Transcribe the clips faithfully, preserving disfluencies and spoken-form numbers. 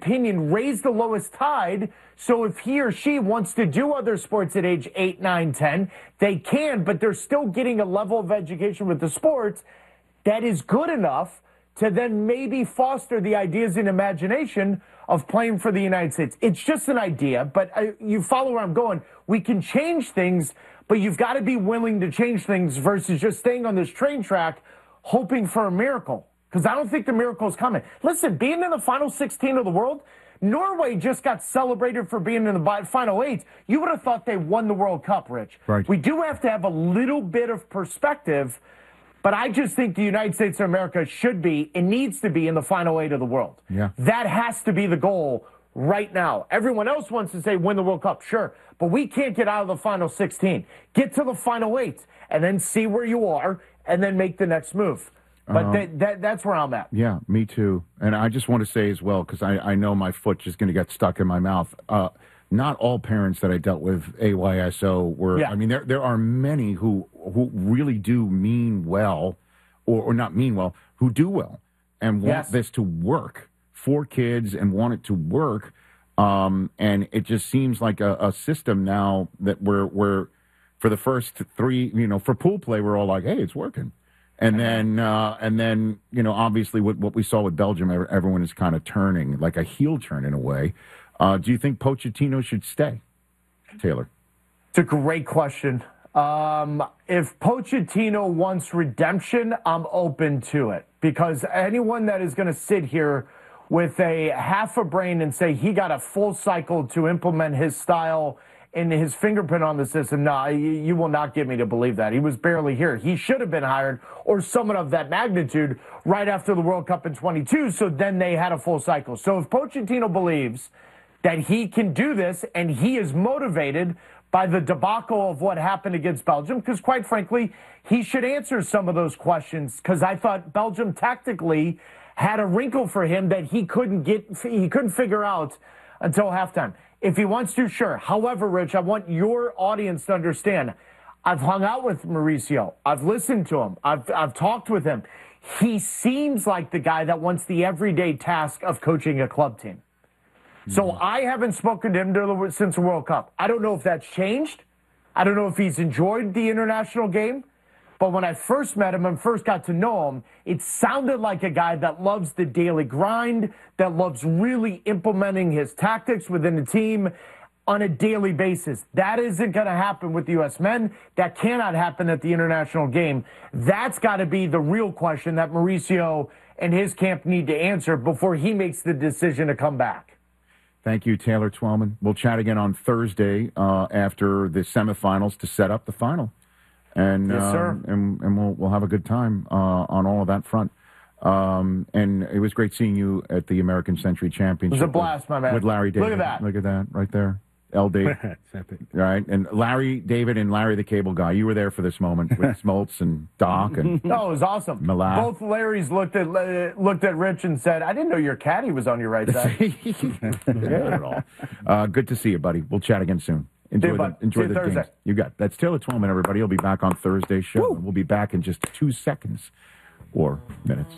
opinion, raise the lowest tide. So if he or she wants to do other sports at age eight, nine, ten, they can, but they're still getting a level of education with the sports that is good enough to then maybe foster the ideas and imagination of playing for the United States. It's just an idea, but I, you follow where I'm going. We can change things, but you've got to be willing to change things versus just staying on this train track hoping for a miracle, because I don't think the miracle is coming. Listen, being in the final sixteen of the world, Norway just got celebrated for being in the final eight. You would have thought they won the World Cup, Rich. Right. We do have to have a little bit of perspective, but I just think the United States of America should be and needs to be in the final eight of the world. Yeah. That has to be the goal right now. Everyone else wants to say win the World Cup, sure, but we can't get out of the final sixteen. Get to the final eight and then see where you are and then make the next move. But uh, that, that, that's where I'm at. Yeah, me too. And I just want to say as well, because I, I know my foot is going to get stuck in my mouth. Uh, not all parents that I dealt with A Y S O were, yeah. I mean, there there are many who, who really do mean well, or, or not mean well, who do well and want yes. this to work for kids and want it to work. Um, and it just seems like a, a system now that we're, we're, for the first three, you know, for pool play, we're all like, hey, it's working. And then, uh, and then, you know, obviously what, what we saw with Belgium, everyone is kind of turning, like a heel turn in a way. Uh, do you think Pochettino should stay, Taylor? It's a great question. Um, if Pochettino wants redemption, I'm open to it. Because anyone that is going to sit here with a half a brain and say he got a full cycle to implement his style and his fingerprint on the system, no, you, you will not get me to believe that. He was barely here. He should have been hired, or someone of that magnitude, right after the World Cup in twenty-two, so then they had a full cycle. So if Pochettino believes that he can do this and he is motivated by the debacle of what happened against Belgium, because quite frankly, he should answer some of those questions, because I thought Belgium tactically had a wrinkle for him that he couldn't get, he couldn't figure out until halftime. If he wants to, sure. However, Rich, I want your audience to understand, I've hung out with Mauricio. I've listened to him. I've, I've talked with him. He seems like the guy that wants the everyday task of coaching a club team. So I haven't spoken to him since the World Cup. I don't know if that's changed. I don't know if he's enjoyed the international game. But when I first met him and first got to know him, it sounded like a guy that loves the daily grind, that loves really implementing his tactics within the team on a daily basis. That isn't going to happen with the U S men. That cannot happen at the international game. That's got to be the real question that Mauricio and his camp need to answer before he makes the decision to come back. Thank you, Taylor Twellman. We'll chat again on Thursday uh, after the semifinals to set up the final. And, yes, sir. Um, and and we'll we'll have a good time uh, on all of that front. Um, and it was great seeing you at the American Century Championship. It was a blast, with, my man. With Larry David. Look at that. Look at that right there. L D. Right. And Larry David and Larry the Cable Guy. You were there for this moment with Smoltz and Doc and oh, it was awesome. Malak. Both Larrys looked at uh, looked at Rich and said, "I didn't know your caddy was on your right side." Yeah, at all. Uh, good to see you, buddy. We'll chat again soon. Enjoy you, the, enjoy the games. You got it. That's Taylor Twellman, everybody. He'll be back on Thursday's show. Woo. We'll be back in just two seconds or minutes.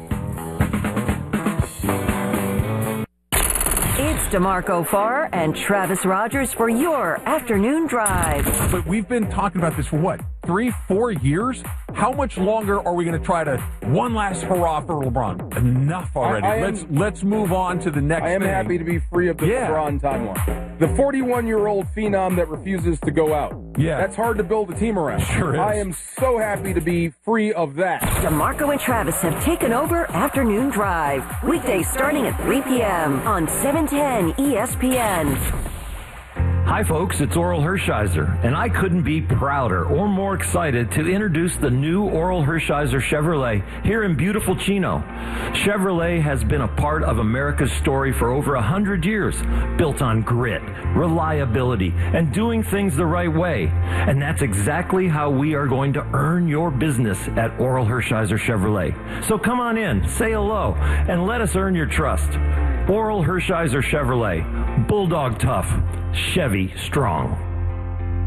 It's DeMarco Farr and Travis Rogers for your afternoon drive. But we've been talking about this for what, three, four years? How much longer are we going to try to one last hurrah for LeBron? Enough already. I, I let's am, let's move on to the next I am thing. happy to be free of the yeah. LeBron timeline. The forty-one-year-old phenom that refuses to go out. Yeah. That's hard to build a team around. Sure is. I am so happy to be free of that. DeMarco and Travis have taken over Afternoon Drive. Weekdays starting at three p.m. on seven ten E S P N. Hi folks, it's Oral Hershiser, and I couldn't be prouder or more excited to introduce the new Oral Hershiser Chevrolet here in beautiful Chino. Chevrolet has been a part of America's story for over a hundred years, built on grit, reliability, and doing things the right way. And that's exactly how we are going to earn your business at Oral Hershiser Chevrolet. So come on in, say hello, and let us earn your trust. Oral Hershiser Chevrolet, Bulldog tough, Chevy strong.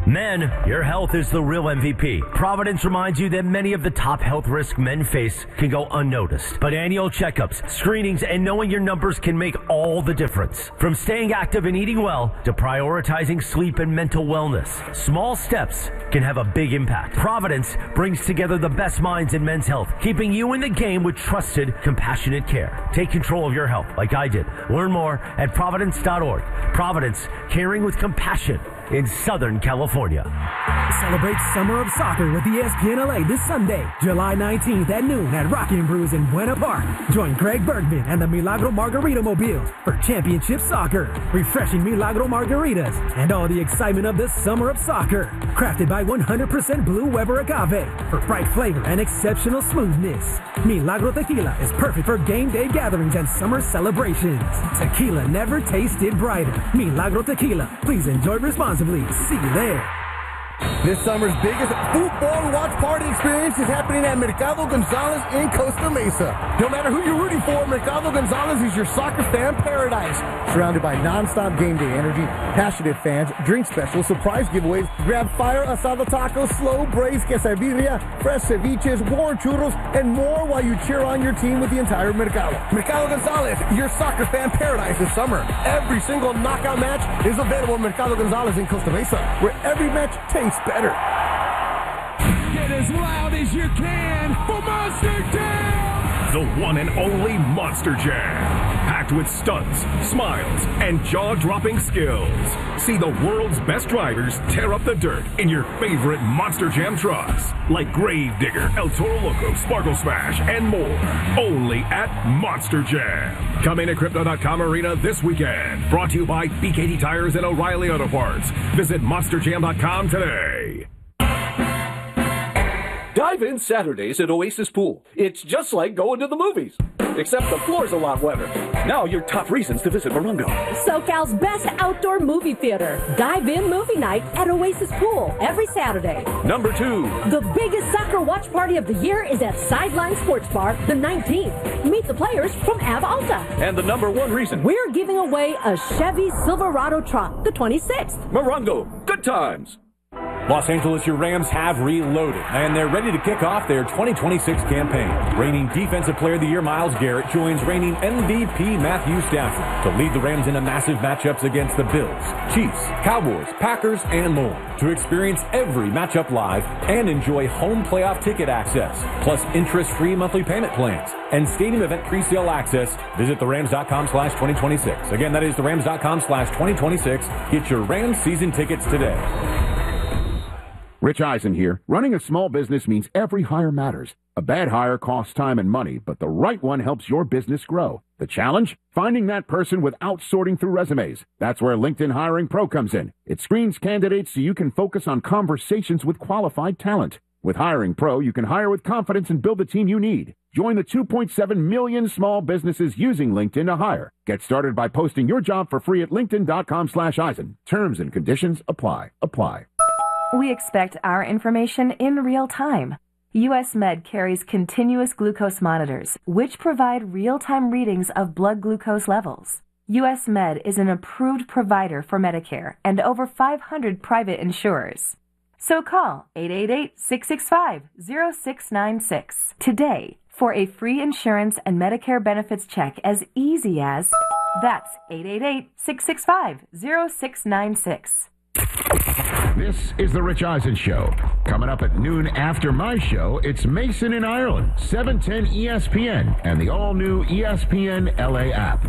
Men, your health is the real M V P. Providence reminds you that many of the top health risks men face can go unnoticed. But annual checkups, screenings, and knowing your numbers can make all the difference. From staying active and eating well to prioritizing sleep and mental wellness, small steps can have a big impact. Providence brings together the best minds in men's health, keeping you in the game with trusted, compassionate care. Take control of your health like I did. Learn more at providence dot org. Providence, caring with compassion in Southern California. Celebrate Summer of Soccer with E S P N L A this Sunday, July nineteenth at noon at Rockin' Brews in Buena Park. Join Greg Bergman and the Milagro Margarita Mobile for championship soccer, refreshing Milagro margaritas, and all the excitement of this Summer of Soccer. Crafted by one hundred percent Blue Weber Agave for bright flavor and exceptional smoothness. Milagro Tequila is perfect for game day gatherings and summer celebrations. Tequila never tasted brighter. Milagro Tequila. Please enjoy responsibly. See you there. This summer's biggest football watch party experience is happening at Mercado Gonzalez in Costa Mesa. No matter who you're rooting for, Mercado Gonzalez is your soccer fan paradise. Surrounded by non-stop game day energy, passionate fans, drink specials, surprise giveaways, grab fire asado tacos, slow braised quesadilla, fresh ceviches, warm churros, and more while you cheer on your team with the entire Mercado. Mercado Gonzalez, your soccer fan paradise this summer. Every single knockout match is available at Mercado Gonzalez in Costa Mesa, where every match tastes better. Get as loud as you can for Monster Jam! The one and only Monster Jam. Packed with stunts, smiles, and jaw-dropping skills. See the world's best drivers tear up the dirt in your favorite Monster Jam trucks. Like Gravedigger, El Toro Loco, Sparkle Smash, and more. Only at Monster Jam. Coming to Crypto dot com Arena this weekend. Brought to you by B K T Tires and O'Reilly Auto Parts. Visit Monster Jam dot com today. Dive in Saturdays at Oasis Pool. It's just like going to the movies, except the floor's a lot wetter. Now your top reasons to visit Morongo. SoCal's best outdoor movie theater. Dive in movie night at Oasis Pool every Saturday. Number two. The biggest soccer watch party of the year is at Sideline Sports Bar the nineteenth. Meet the players from Av Alta. And the number one reason. We're giving away a Chevy Silverado truck the twenty-sixth. Morongo. Good times. Los Angeles, your Rams have reloaded, and they're ready to kick off their twenty twenty-six campaign. Reigning Defensive Player of the Year Myles Garrett joins reigning M V P Matthew Stafford to lead the Rams into massive matchups against the Bills, Chiefs, Cowboys, Packers, and more. To experience every matchup live and enjoy home playoff ticket access, plus interest-free monthly payment plans and stadium event pre-sale access, visit the rams dot com slash twenty twenty-six. Again, that is the rams dot com slash twenty twenty-six. Get your Rams season tickets today. Rich Eisen here. Running a small business means every hire matters. A bad hire costs time and money, but the right one helps your business grow. The challenge? Finding that person without sorting through resumes. That's where LinkedIn Hiring Pro comes in. It screens candidates so you can focus on conversations with qualified talent. With Hiring Pro, you can hire with confidence and build the team you need. Join the two point seven million small businesses using LinkedIn to hire. Get started by posting your job for free at linkedin dot com slash Eisen. Terms and conditions apply. Apply. We expect our information in real time. U S Med carries continuous glucose monitors, which provide real-time readings of blood glucose levels. U S Med is an approved provider for Medicare and over five hundred private insurers. So call eight eight eight, six six five, zero six nine six today for a free insurance and Medicare benefits check as easy as, that's eight eight eight, six six five, zero six nine six. This is the Rich Eisen Show. Coming up at noon after my show, it's Mason in Ireland, seven ten E S P N, and the all-new E S P N L A app.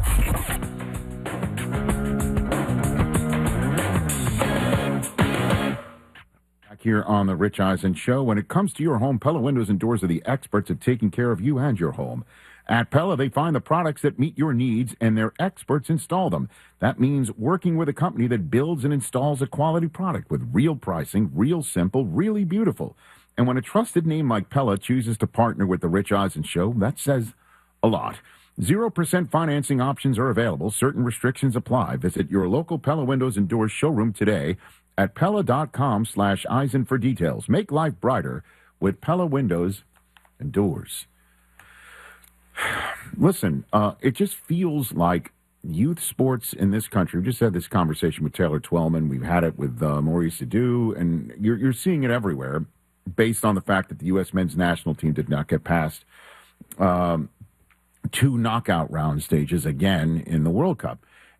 Back here on the Rich Eisen Show, when it comes to your home, Pella Windows and Doors are the experts at taking care of you and your home. At Pella, they find the products that meet your needs, and their experts install them. That means working with a company that builds and installs a quality product with real pricing, real simple, really beautiful. And when a trusted name like Pella chooses to partner with the Rich Eisen Show, that says a lot. zero percent financing options are available. Certain restrictions apply. Visit your local Pella Windows and Doors showroom today at pella dot com slash Eisen for details. Make life brighter with Pella Windows and Doors. Listen, uh, it just feels like youth sports in this country, we just had this conversation with Taylor Twellman. We've had it with uh, Maurice Adu, and you're, you're seeing it everywhere based on the fact that the U S men's national team did not get past um, two knockout round stages again in the World Cup.